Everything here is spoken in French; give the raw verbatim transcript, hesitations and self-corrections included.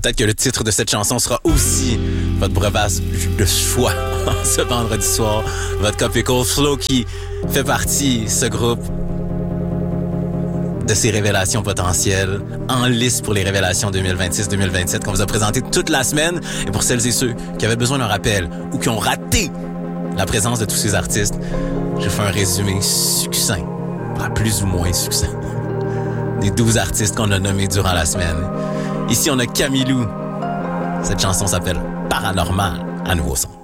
Peut-être que le titre de cette chanson sera aussi votre breuvage de choix ce vendredi soir. Votre Copical Flow qui fait partie, ce groupe, de ces révélations potentielles, en lice pour les révélations deux mille vingt-six deux mille vingt-sept qu'on vous a présenté toute la semaine. Et pour celles et ceux qui avaient besoin d'un rappel ou qui ont raté la présence de tous ces artistes, je fais un résumé succinct, pas plus ou moins succinct, des douze artistes qu'on a nommés durant la semaine. Ici, on a Camilou. Cette chanson s'appelle Paranormal à Nouveau Son.